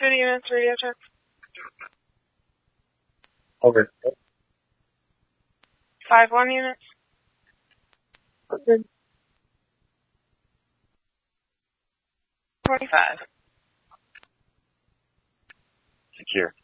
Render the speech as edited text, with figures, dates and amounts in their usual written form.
2 units, radio check. Over. 5-1 units. Okay. 45. Secure.